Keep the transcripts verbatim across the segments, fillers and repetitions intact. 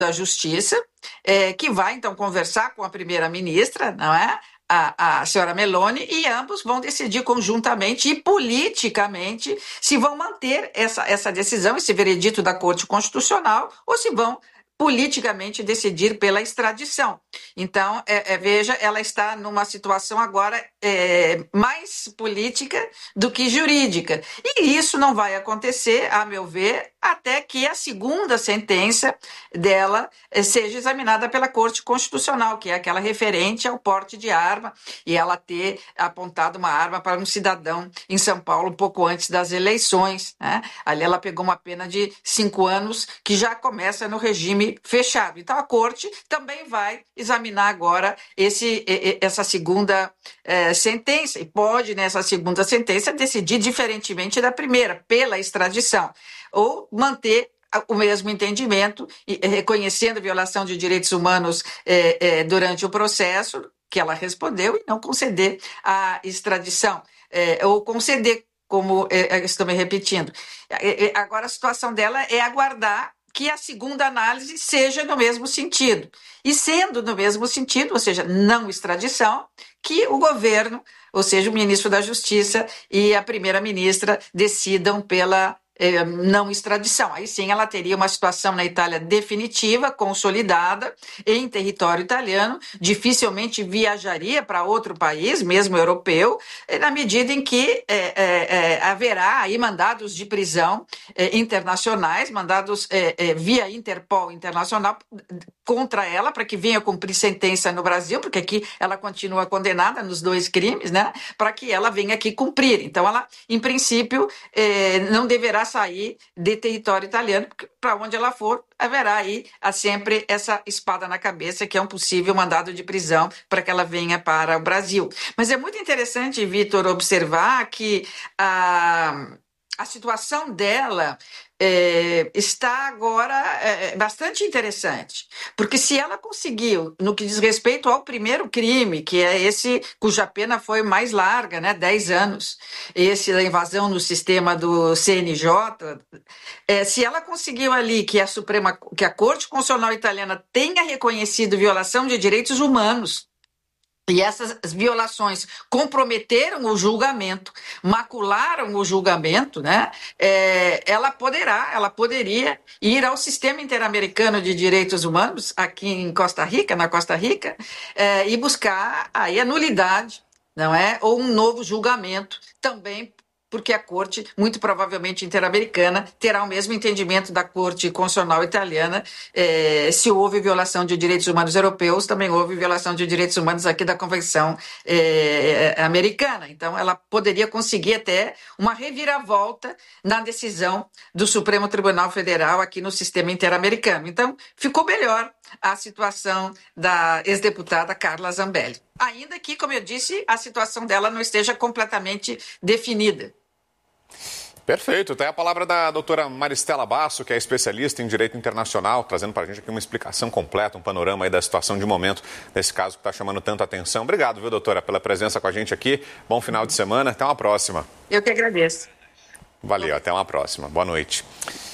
da Justiça, é, que vai, então, conversar com a primeira-ministra, não é? A, a senhora Meloni, e ambos vão decidir conjuntamente e politicamente se vão manter essa, essa decisão, esse veredito da Corte Constitucional, ou se vão politicamente decidir pela extradição. Então, é, é, veja, ela está numa situação agora é, mais política do que jurídica. E isso não vai acontecer, a meu ver, até que a segunda sentença dela é, seja examinada pela Corte Constitucional, que é aquela referente ao porte de arma, e ela ter apontado uma arma para um cidadão em São Paulo um pouco antes das eleições, né? Ali ela pegou uma pena de cinco anos, que já começa no regime fechado. Então, a Corte também vai examinar agora esse, essa segunda eh, sentença, e pode, nessa segunda sentença, decidir diferentemente da primeira, pela extradição, ou manter o mesmo entendimento, reconhecendo a violação de direitos humanos eh, eh, durante o processo, que ela respondeu, e não conceder a extradição, eh, ou conceder, como eh, estou me repetindo. Agora, a situação dela é aguardar que a segunda análise seja no mesmo sentido. E sendo no mesmo sentido, ou seja, não extradição, que o governo, ou seja, o ministro da Justiça e a primeira-ministra decidam pela eh, não extradição. Aí sim ela teria uma situação na Itália definitiva, consolidada, em território italiano, dificilmente viajaria para outro país, mesmo europeu, na medida em que eh, eh, haverá aí mandados de prisão eh, internacionais, mandados eh, eh, via Interpol internacional contra ela, para que venha cumprir sentença no Brasil, porque aqui ela continua condenada nos dois crimes, né? Para que ela venha aqui cumprir. Então, ela, em princípio, eh, não deverá sair de território italiano, porque para onde ela for, haverá aí há sempre essa espada na cabeça, que é um possível mandado de prisão para que ela venha para o Brasil. Mas é muito interessante, Vitor, observar que a, a situação dela É, está agora é, bastante interessante, porque se ela conseguiu, no que diz respeito ao primeiro crime, que é esse cuja pena foi mais larga, né, dez anos, esse da invasão no sistema do C N J, é, se ela conseguiu ali que a Suprema, que a Corte Constitucional Italiana tenha reconhecido violação de direitos humanos, e essas violações comprometeram o julgamento, macularam o julgamento, né? É, ela poderá, ela poderia ir ao Sistema Interamericano de Direitos Humanos, aqui em Costa Rica, na Costa Rica, é, e buscar aí a nulidade, não é? Ou um novo julgamento, também porque a Corte, muito provavelmente interamericana, terá o mesmo entendimento da Corte Constitucional Italiana. Eh, se houve violação de direitos humanos europeus, também houve violação de direitos humanos aqui da Convenção eh, Americana. Então, ela poderia conseguir até uma reviravolta na decisão do Supremo Tribunal Federal aqui no sistema interamericano. Então, ficou melhor a situação da ex-deputada Carla Zambelli. Ainda que, como eu disse, a situação dela não esteja completamente definida. Perfeito. Tem a palavra da doutora Maristela Basso, que é especialista em direito internacional, trazendo para a gente aqui uma explicação completa, um panorama aí da situação de momento desse caso que está chamando tanta atenção. Obrigado, viu, doutora, pela presença com a gente aqui. Bom final de semana. Até uma próxima. Eu que agradeço. Valeu. Até uma próxima. Boa noite.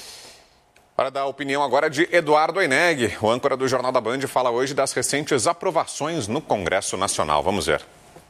Para dar a opinião agora de Eduardo Oineg, o âncora do Jornal da Band, fala hoje das recentes aprovações no Congresso Nacional. Vamos ver.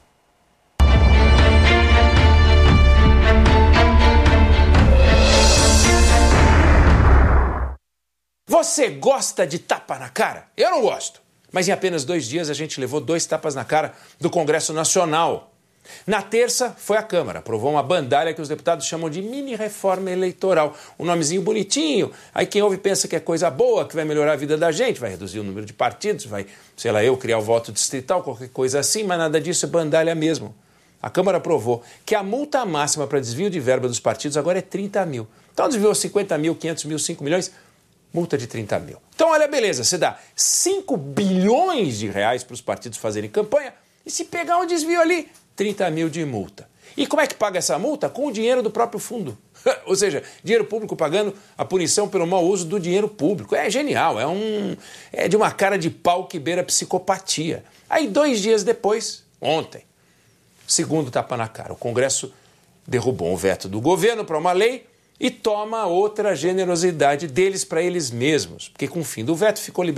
Você gosta de tapa na cara? Eu não gosto. Mas em apenas dois dias a gente levou dois tapas na cara do Congresso Nacional. Na terça foi a Câmara, aprovou uma bandalha que os deputados chamam de mini-reforma eleitoral. Um nomezinho bonitinho, aí quem ouve pensa que é coisa boa, que vai melhorar a vida da gente, vai reduzir o número de partidos, vai, sei lá, eu criar o voto distrital, qualquer coisa assim, mas nada disso é bandalha mesmo. A Câmara aprovou que a multa máxima para desvio de verba dos partidos agora é trinta mil. Então desviou cinquenta mil, quinhentos mil, cinco milhões, multa de trinta mil. Então olha, beleza, você dá cinco bilhões de reais para os partidos fazerem campanha e se pegar um desvio ali, trinta mil de multa. E como é que paga essa multa? Com o dinheiro do próprio fundo. Ou seja, dinheiro público pagando a punição pelo mau uso do dinheiro público. É genial, é, um, é de uma cara de pau que beira psicopatia. Aí dois dias depois, ontem, segundo tapa na cara, o Congresso derrubou um veto do governo para uma lei e toma outra generosidade deles para eles mesmos, porque com o fim do veto ficou liberado